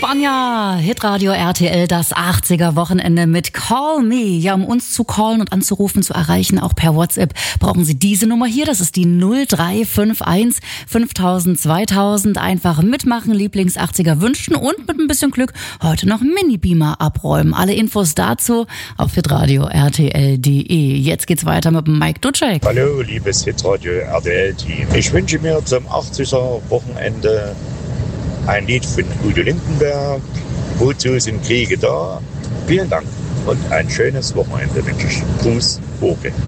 Spanja, Hitradio RTL, das 80er-Wochenende mit Call Me. Ja, um uns zu callen und anzurufen, zu erreichen, auch per WhatsApp, brauchen Sie diese Nummer hier. Das ist die 0351 5000 2000. Einfach mitmachen, Lieblings-80er wünschen und mit ein bisschen Glück heute noch Mini-Beamer abräumen. Alle Infos dazu auf hitradio RTL.de. Jetzt geht's weiter mit Mike Ducek. Hallo, liebes Hitradio RTL-Team. Ich wünsche mir zum 80er-Wochenende ein Lied von Udo Lindenberg. Wozu sind Kriege da? Vielen Dank und ein schönes Wochenende wünsche ich. Gruß, Oke.